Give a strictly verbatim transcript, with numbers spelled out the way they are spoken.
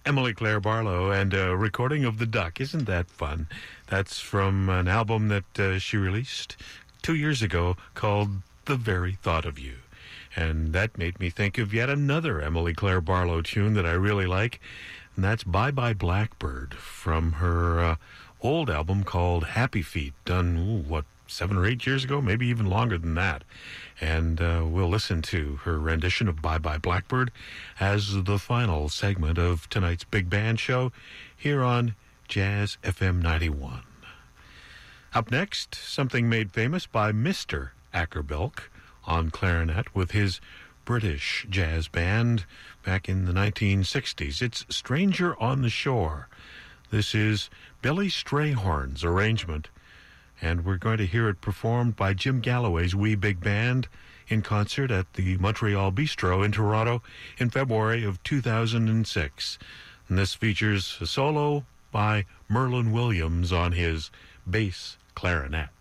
Emily Claire Barlow and a recording of The Duck. Isn't that fun? That's from an album that uh, she released two years ago called The Very Thought of You. And that made me think of yet another Emily Claire Barlow tune that I really like, and that's Bye Bye Blackbird from her uh, old album called Happy Feet, done, ooh, what, seven or eight years ago, maybe even longer than that. And uh, we'll listen to her rendition of Bye Bye Blackbird as the final segment of tonight's Big Band Show here on Jazz F M ninety-one. Up next, something made famous by Mister Ackerbilk on clarinet with his British jazz band back in the nineteen sixties. It's Stranger on the Shore. This is Billy Strayhorn's arrangement, and we're going to hear it performed by Jim Galloway's Wee Big Band in concert at the Montreal Bistro in Toronto in February of two thousand six. And this features a solo by Merlin Williams on his bass clarinet.